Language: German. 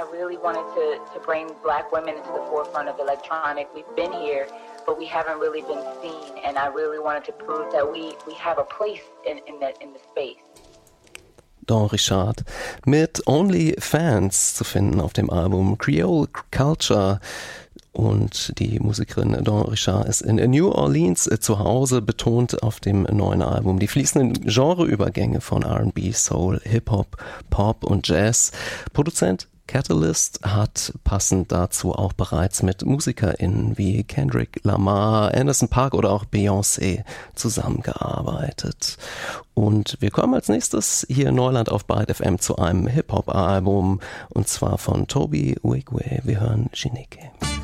really wanted to bring Black women into the forefront of electronic. We've been here, but we haven't really been seen, and I really wanted to prove that we have a place in the space. Dawn Richard mit Only Fans zu finden auf dem Album Creole Culture. Und die Musikerin Dawn Richard ist in New Orleans zu Hause, betont auf dem neuen Album die fließenden Genreübergänge von R&B, Soul, Hip-Hop, Pop und Jazz. Produzent Catalyst hat passend dazu auch bereits mit MusikerInnen wie Kendrick Lamar, Anderson .Paak oder auch Beyoncé zusammengearbeitet. Und wir kommen als nächstes hier in Neuland auf Byte FM zu einem Hip-Hop-Album, und zwar von Toby Wigwe. Wir hören Shinike.